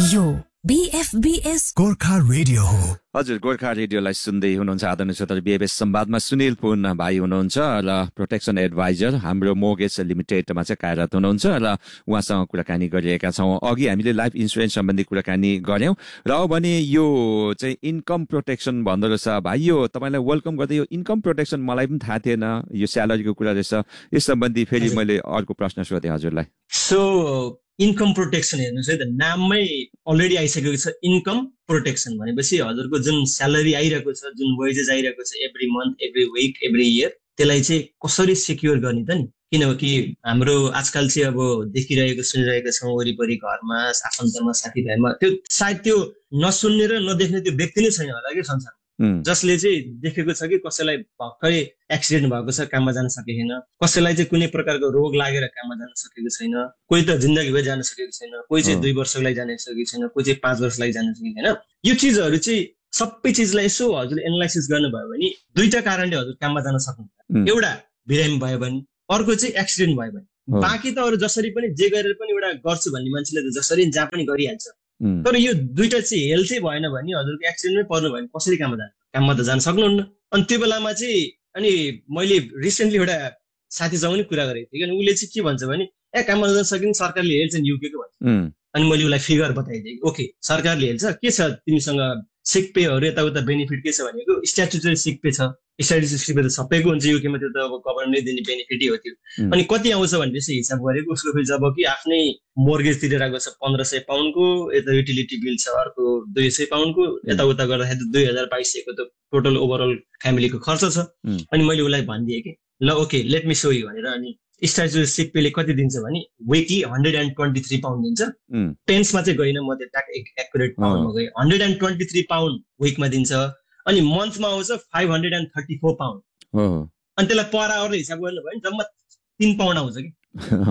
यो BFBS Gorkha radio हो। हजुर, गोर्खा रेडियोलाई सुन्दै हुनुहुन्छ आदरणीय श्रोताहरू। BFBS संवादमा सुनिल पुन भाइ हुनुहुन्छ र प्रोटेक्सन एडभाइजर हाम्रो मोर्गेज लिमिटेडमा चाहिँ कार्यरत हुनुहुन्छ र उहाँसँग कुराकानी गरिरहेका छौँ। अघि हामीले लाइफ इन्सुरेन्स सम्बन्धी कुराकानी गऱ्यौँ र भने यो चाहिँ इन्कम प्रोटेक्सन भन्दो रहेछ भाइ। यो तपाईँलाई वेलकम गर्दै, यो इन्कम प्रोटेक्सन मलाई पनि थाहा थिएन, यो स्यालेरीको कुरा रहेछ। यस सम्बन्धी फेरि मैले अर्को प्रश्न सोधेँ हजुरलाई। सो इन्कम प्रोटेक्सन हेर्नुहोस् है त, नाममै अलरेडी आइसकेको छ इन्कम प्रोटेक्सन भनेपछि हजुरको जुन स्यालेरी आइरहेको छ, जुन वेजेस आइरहेको छ every month, every week, every year, त्यसलाई चाहिँ कसरी सेक्योर गर्ने त नि। किनकि हाम्रो आजकल चाहिँ अब देखिरहेको सुनिरहेको छौँ वरिपरि घरमा, आफन्तमा, साथीभाइमा, त्यो सायद त्यो नसुन्ने र नदेख्ने त्यो व्यक्ति नै छैन होला कि संसारमा, जसले चाहिँ देखेको छ कि कसैलाई भर्खरै एक्सिडेन्ट भएको छ, काममा जान सकेको छैन, कसैलाई चाहिँ कुनै प्रकारको रोग लागेर काममा जान सकेको छैन, कोही त जिन्दगीभर जान सकेको छैन, कोही चाहिँ 2 वर्षको लागि जान सकेको छैन, कोही चाहिँ 5 वर्षको लागि जान सकेको छैन। यो चिजहरू चाहिँ सबै चिजलाई यसो हजुरले एनालाइसिस गर्नुभयो भने दुईटा कारणले हजुर काममा जान सक्नुहुन्छ। एउटा बिरामी भयो भने, अर्को चाहिँ एक्सिडेन्ट भयो भने। बाँकी त अरू जसरी पनि जे गरेर पनि एउटा गर्छु भन्ने मान्छेले त जसरी जहाँ पनि गरिहाल्छ। तर यो दुईटा चाहिँ हेल्थै भएन भने, हजुरको एक्सिडेन्टमै पर्नु भयो भने कसरी काममा त जान सक्नुहुन्न। अनि त्यो बेलामा चाहिँ अनि मैले रिसेन्टली एउटा साथीसँग पनि कुरा गरेको थिएँ कि उसले चाहिँ के भन्छ भने काममा जान सकिने सरकारले हेल्छ नि युकेको भन्छ। अनि मैले उसलाई फिगर बताइदिएँ, ओके सरकारले हेल्छ, के छ तिमीसँग सिक पेहरू यताउता बेनिफिट के छ भनेको स्ट्याचुटरी सिक पे छ। स्ट्याचुटरी सिक पे त सबैको हुन्छ युकेमा, त्यो त अब गभर्नमेन्टले दिने बेनिफिटै हो त्यो। अनि कति आउँछ भनेपछि हिसाब गरेको उसको फेरि जब कि आफ्नै मोर्गेज तिरेर छ 1500 पाउन्डको, यता युटिलिटी बिल छ अर्को 200 पाउन्डको, यताउता गर्दाखेरि 2000-2200 त टोटल ओभरअल फ्यामिलीको खर्च छ। अनि मैले उसलाई भनिदिएँ कि ल okay let me so you भनेर। अनि स्ट्याचुटरी सिक पेले कति दिन्छ भने विकली 123 पाउन्ड दिन्छ। पेन्समा चाहिँ गएन म, त्यो एक्युरेट पाउन्डमा गएँ। 123 पाउन्ड विकमा दिन्छ। अनि मन्थमा आउँछ 534 पाउन्ड। अनि त्यसलाई पर आवरले हिसाब गर्नुभयो भने जम्मा 3 पाउन्ड आउँछ कि।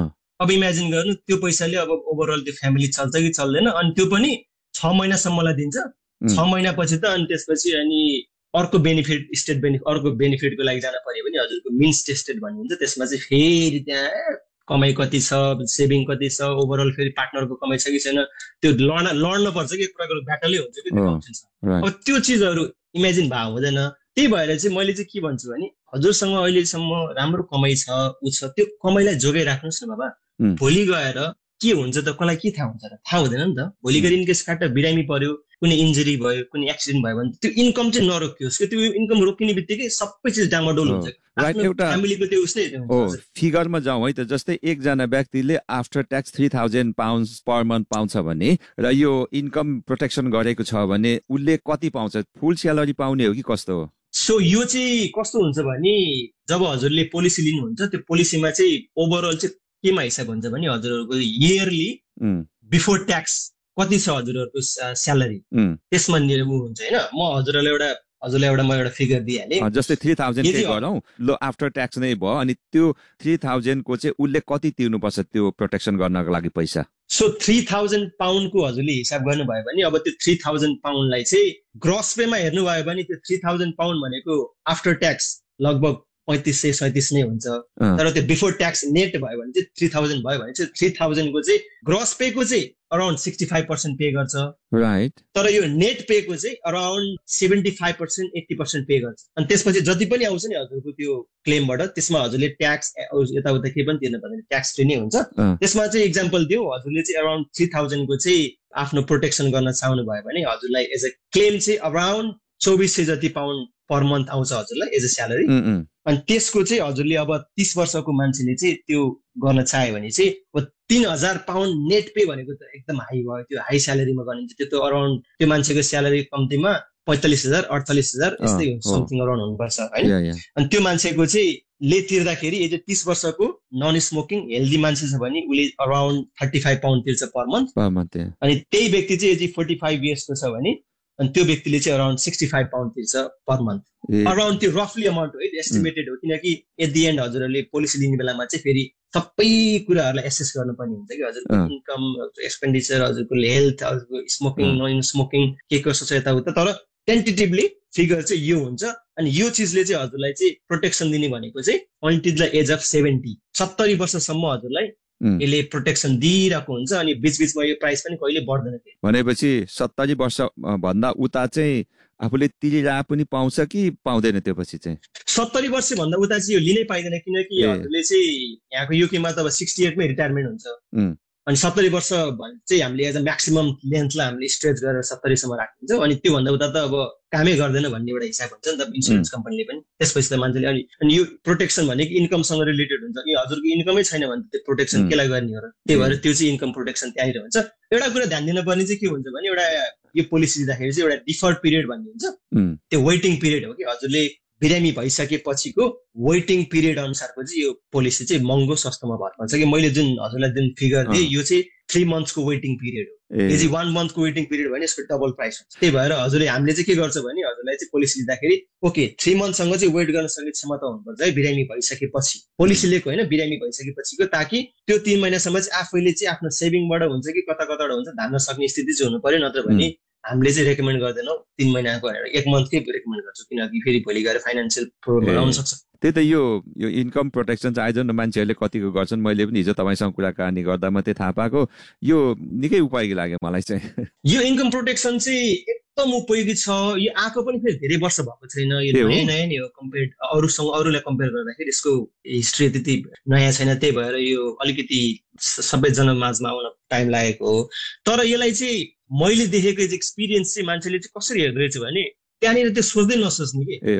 अब इमेजिन गर्नु त्यो पैसाले अब ओभरअल त्यो फ्यामिली चल्छ कि चल्दैन। अनि त्यो पनि 6 महिनासम्मलाई दिन्छ। 6 महिनापछि त अनि त्यसपछि अनि अर्को बेनिफिट, स्टेट बेनिफिट, अर्को बेनिफिटको लागि जान पर्यो भने हजुरको मिन्स टेस्टेड भन्ने हुन्छ। त्यसमा चाहिँ फेरि त्यहाँ कमाइ कति छ, सेभिङ कति छ, ओभरअल फेरि पार्टनरको कमाइ छ कि छैन, त्यो लड्न पर्छ कि एक प्रकारको ब्याटलै हुन्छ कि त्यो अप्सन छ। अब त्यो चिजहरू इमेजिन भए हुँदैन। त्यही भएर चाहिँ मैले चाहिँ के भन्छु भने हजुरसँग अहिलेसम्म राम्रो कमाइ छ, ऊ छ, त्यो कमाइलाई जोगाइराख्नुहोस् न बाबा। भोलि गएर के हुन्छ त कसलाई के थाहा हुन्छ र, थाहा हुँदैन नि त। भोलि गएर इनकेस काट बिरामी पर्यो, कुनै इन्जुरी भयो, कुनै एक्सिडेन्ट भयो भने त्यो इन्कम चाहिँ नरोकियोस् कि। त्यो इन्कम रोकिने बित्तिकै सबै चिज डामाडोल हुन्छ। फ्यामिलीको त्यो उसले फिगरमा जाउँ है त, जस्तै एकजना व्यक्तिले after tax 3000 pound per month पाउँछ भने र यो इन्कम प्रोटेक्सन गरेको छ भने उसले कति पाउँछ? फुल स्यालेरी पाउने हो कि कस्तो हो? सो यो चाहिँ कस्तो हुन्छ भने जब हजुरले पोलिसी लिनुहुन्छ त्यो पोलिसीमा चाहिँ ओभरअल चाहिँ केमा हिसाब हुन्छ भने हजुरहरूको इयरली बिफोर ट्याक्स कति छ हजुरहरूको स्यालेरी, त्यसमा हुन्छ होइन। म हजुरलाई एउटा म एउटा फिगर दिइहालेँ। जस्तै 3000 के गरौँ ल, आफ्टर ट्याक्स नै भयो। अनि त्यो 3000 को चाहिँ उसले कति तिर्नुपर्छ त्यो प्रोटेक्सन गर्नको लागि पैसा? सो 3000 पाउन्डको हजुरले हिसाब गर्नुभयो भने अब त्यो 3000 पाउन्डलाई चाहिँ ग्रस पेमा हेर्नुभयो भने त्यो 3000 पाउन्ड भनेको आफ्टर ट्याक्स लगभग 3500-3700 नै हुन्छ। तर त्यो बिफोर ट्याक्स नेट भयो भने चाहिँ 3000 भयो भने चाहिँ 3000 को चाहिँ ग्रस पे को चाहिँ अराउन्ड 65% पे गर्छ, राइट। तर यो नेट पे को चाहिँ अराउन्ड 75%-80% पे गर्छ। अनि त्यसपछि जति पनि आउँछ नि हजुरको त्यो क्लेमबाट, त्यसमा हजुरले ट्याक्स यताउता केही पनि तिर्नु पर्दैन, ट्याक्स फ्री नै हुन्छ। त्यसमा चाहिँ इक्जाम्पल दियो, हजुरले चाहिँ अराउन्ड 3000 को चाहिँ आफ्नो प्रोटेक्सन गर्न चाहनु भयो भने हजुरलाई एज अ क्लेम चाहिँ अराउन्ड 2400 जति पाउन्ड पर मन्थ आउँछ हजुरलाई एज अ स्यालेरी। अनि त्यसको चाहिँ हजुरले अब 30 वर्षको मान्छेले चाहिँ त्यो गर्न चाह्यो भने चाहिँ 3000 पाउन्ड नेट पे भनेको त एकदम हाई भयो। त्यो हाई स्यालेरीमा गरिन्छ, त्यो त अराउन्ड त्यो मान्छेको स्यालेरी कम्तीमा 45,000-48,000 यस्तै समथिङ अराउन्ड हुनुपर्छ होइन। अनि त्यो मान्छेको चाहिँ ले तिर्दाखेरि यदि 30 वर्षको नन स्मोकिङ हेल्दी मान्छे छ भने उसले अराउन्ड 35 पाउन्ड तिर्छ पर मन्थ। अनि त्यही व्यक्ति चाहिँ यदि 45 इयर्सको छ भने अनि त्यो व्यक्तिले चाहिँ around 65 pound तिर्छ per month. Around त्यो रफली अमाउन्ट हो, एस्टिमेटेड हो। किनकि एट दि एन्ड हजुरहरूले पोलिसी लिने बेलामा चाहिँ फेरि सबै कुराहरूलाई एसेस गर्नुपर्ने हुन्छ कि हजुरको इन्कम, एक्सपेन्डिचर, हजुरको हेल्थ, हजुरको स्मोकिङ नन स्मोकिङ के कसो छ यताउता। तर टेन्टेटिभली फिगर चाहिँ यो हुन्छ। अनि यो चिजले चाहिँ हजुरलाई चाहिँ प्रोटेक्सन दिने भनेको चाहिँ अन्टिल द एज अफ 70 वर्षसम्म हजुरलाई यसले प्रोटेक्सन दिइरहेको हुन्छ अनि बीचबीचमा यो प्राइस पनि कहिले बढ्दैन। भनेपछि 70 वर्ष भन्दा उता चाहिँ आफूले तिरिरहेको पनि पाउँछ कि पाउँदैन? त्यो पछि चाहिँ 70 वर्ष भन्दा उता चाहिँ यो लिनै पाइँदैन, किनकि हजुरले चाहिँ यहाँको युकेमा त अब 68 मै रिटायरमेन्ट हुन्छ अनि 70 वर्ष चाहिँ हामीले एज अ म्याक्सिमम लेन्थलाई हामीले स्ट्रेच गरेर 70 सम्म राखिन्छ अनि त्योभन्दा उता त अब कामै गर्दैन भन्ने एउटा हिसाब हुन्छ नि त इन्सुरेन्स कम्पनीले पनि। त्यसपछि त मान्छेले अनि यो प्रोटेक्सन भनेको इन्कमसँग रिलेटेड हुन्छ कि हजुरको इन्कमै छैन भने त्यो प्रोटेक्सन केलाई गर्ने हो र? त्यही भएर त्यो चाहिँ इन्कम प्रोटेक्सन त्यहीँनिर हुन्छ। एउटा कुरा ध्यान दिनुपर्ने चाहिँ के हुन्छ भने एउटा यो पोलिसी दिँदाखेरि चाहिँ एउटा डिफर्ड पिरियड भन्ने हुन्छ, त्यो वेटिङ पिरियड हो कि हजुरले बिरामी भइसकेपछिको वेटिङ पिरियड अनुसारको चाहिँ यो पोलिसी चाहिँ महँगो सस्तोमा भर पर्छ कि मैले जुन हजुरलाई जुन फिगर दिएँ यो चाहिँ 3 मन्थ्सको वेटिङ पिरियड हो, यो चाहिँ 1 मन्थको वेटिङ पिरियड भने यसको डबल प्राइस हुन्छ। त्यही भएर हजुरले हामीले चाहिँ के गर्छ भने हजुरलाई चाहिँ पोलिसी दिँदाखेरि ओके 3 मन्थसँग चाहिँ वेट गर्न सक्ने क्षमता हुनुपर्छ है बिरामी भइसकेपछि, पोलिसी लिएको होइन बिरामी भइसकेपछिको, ताकि त्यो 3 महिनासम्म चाहिँ आफैले चाहिँ आफ्नो सेभिङबाट हुन्छ कि कताबाट हुन्छ धान्न सक्ने स्थिति चाहिँ हुनु पर्यो। नत्र भने हामीले चाहिँ रेकमेन्ड गर्दैनौँ 3 महिनाको भनेर, 1 मन्थकै रेकमेन्ड गर्छौँ किनकि फेरि भोलि गएर फाइनेन्सियल प्रब्लम आउन सक्छ। त्यही त यो इन्कम प्रोटेक्सन चाहिँ आइजन मान्छेहरूले कतिको गर्छन्, मैले पनि हिजो तपाईँसँग कुराकानी गर्दा मात्रै थाहा पाएको, यो निकै उपयोगी लाग्यो मलाई चाहिँ। यो इन्कम प्रोटेक्सन चाहिँ एकदम उपयोगी छ, यो आएको पनि फेरि धेरै वर्ष भएको छैन, यो नयाँ नयाँ नै हो कम्पेयर अरूलाई कम्पेयर गर्दाखेरि यसको हिस्ट्री त्यति नयाँ छैन। त्यही भएर यो अलिकति सबै जनमाझमा आउन टाइम लागेको हो। तर यसलाई चाहिँ मैले देखेको एक्सपिरियन्स चाहिँ मान्छेले चाहिँ कसरी हेर्दो रहेछ भने त्यहाँनिर त्यो सोच्दै नसोच्ने कि है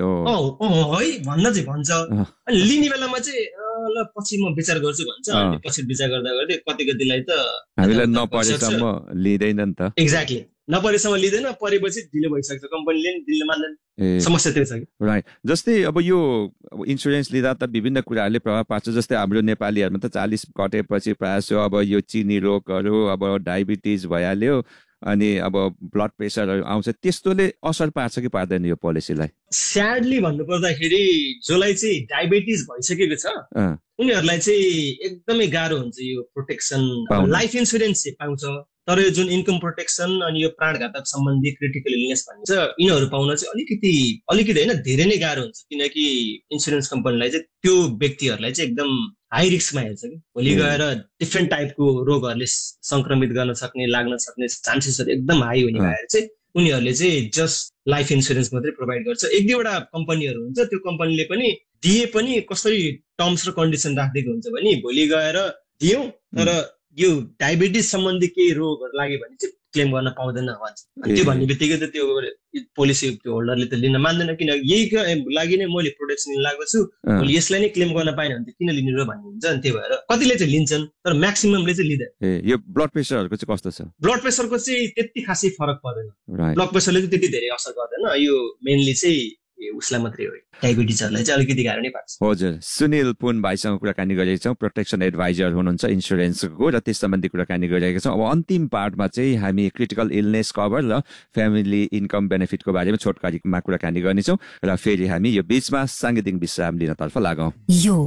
भन्न चाहिँ भन्छ अनि लिने बेलामा चाहिँ ल पछि म विचार गर्छु भन्छ अनि पछि विचार गर्दा गर्दै कतिलाई त हामीलाई नपरेसम्म लिँदैन नि त। एक्ज्याक्टली, नपरेसम्म लिँदैन, परेपछि ढिलो भइसक्छ, कम्पनीले नि दिल्न मान्दैन। समस्या त्यो छ कि राइट। जस्तै अब यो इन्सुरेन्स लिँदा त विभिन्न कुराहरूले प्रभाव पार्छ। जस्तै हाम्रो नेपालीहरूमा त 40 कटेपछि प्रायः अब यो चिनी रोगहरू अब डायबिटिज भइहाल्यो अनि अब ब्लड प्रेसरहरू आउँछ, त्यस्तोले असर पार्छ कि पार्दैन यो पोलिसीलाई? स्याडली भन्नुपर्दाखेरि जसलाई चाहिँ डायबिटिज भइसकेको छ उनीहरूलाई चाहिँ एकदमै गाह्रो हुन्छ यो प्रोटेक्सन। लाइफ इन्सुरेन्स चाहिँ पाउँछ तर यो जुन इन्कम प्रोटेक्सन अनि यो प्राणघातक सम्बन्धी क्रिटिकल इलनेस भन्छ यिनीहरू पाउन चाहिँ अलिकति होइन धेरै नै गाह्रो हुन्छ, किनकि इन्सुरेन्स कम्पनीलाई चाहिँ त्यो व्यक्तिहरूलाई चाहिँ एकदम हाई रिस्कमा हेर्छ कि भोलि गएर डिफ्रेन्ट टाइपको रोगहरूले संक्रमित गर्न सक्ने लाग्न सक्ने चान्सेसहरू एकदम हाई हुने भएर चाहिँ उनीहरूले चाहिँ जस्ट लाइफ इन्सुरेन्स मात्रै प्रोभाइड गर्छ। एक दुईवटा कम्पनीहरू हुन्छ त्यो कम्पनीले पनि दिए पनि कसरी टर्म्स र कन्डिसन राखिदिएको हुन्छ भने भोलि गएर दियौँ तर यो डायबिटिज सम्बन्धी केही रोगहरू लाग्यो भने चाहिँ क्लेम गर्न पाउँदैन भन्छ। त्यो भन्ने बित्तिकै त त्यो पोलिसी त्यो होल्डरले त लिन मान्दैन, किनकि यही लागि नै मैले प्रोटेक्सन लिन लागेको छु, यसलाई नै क्लेम गर्न पाएन भने किन लिनु र भन्ने हुन्छ नि। त्यही भएर कतिले चाहिँ लिन्छन् तर म्याक्सिममले चाहिँ लिँदैन। यो ब्लड प्रेसरहरूको चाहिँ कस्तो छ? ब्लड प्रेसरको चाहिँ त्यति खासै फरक पर्दैन, ब्लड प्रेसरले चाहिँ त्यति धेरै असर गर्दैन, यो मेनली चाहिँ उसलाई मात्रै हो, डायबिटिजहरूलाई चाहिँ अलिकति गाह्रो नै पार्छ। हजुर, सुनिल पुन भाइसँग कुराकानी गरेका छौँ, प्रोटेक्सन एडभाइजर हुनुहुन्छ इन्सुरेन्सको र त्यस सम्बन्धी कुराकानी गरिरहेका छौँ। अब अन्तिम पार्टमा चाहिँ हामी क्रिटिकल इलनेस कभर र फ्यामिली इन्कम बेनिफिटको बारेमा छोटकरीमा कुराकानी गर्नेछौँ र फेरि हामी यो बीचमा साङ्गीतिक विश्राम लिनतर्फ लागौँ। यो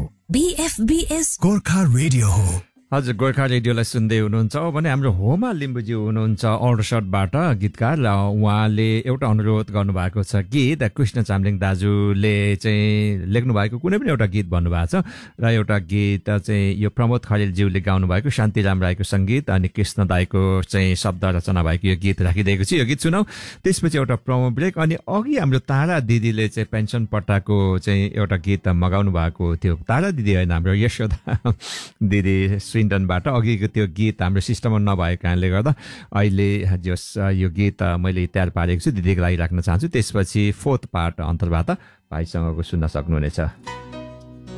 BFBS गोर्खा रेडियो हो। हजुर, गोर्खा रेडियोलाई सुन्दै हुनुहुन्छ भने हाम्रो होमा लिम्बुज्यू हुनुहुन्छ औरसटबाट गीतकार र उहाँले एउटा अनुरोध गर्नुभएको छ गीत कृष्ण चामलिङ दाजुले चाहिँ लेख्नु भएको कुनै पनि एउटा गीत भन्नुभएको छ र एउटा गीत चाहिँ यो प्रमोद खरेलज्यूले गाउनु भएको शान्तिराम राईको सङ्गीत अनि कृष्ण दाईको चाहिँ शब्द रचना भएको यो गीत राखिदिएको छु, यो गीत सुनाऊ। त्यसपछि एउटा प्रोमो ब्रेक अनि अघि हाम्रो तारा दिदीले चाहिँ पेन्सन पट्टाको चाहिँ एउटा गीत मगाउनु भएको थियो। तारा दिदी होइन, हाम्रो यशोदा दिदी स्विन्डनबाट अघिको त्यो गीत हाम्रो सिस्टममा नभएको कारणले गर्दा अहिले जस यो गीत मैले तयार पारेको छु दिदीको लागि राख्न चाहन्छु। त्यसपछि 4th पार्ट अन्तर्वार्ता भाइसँगको सुन्न सक्नुहुनेछ।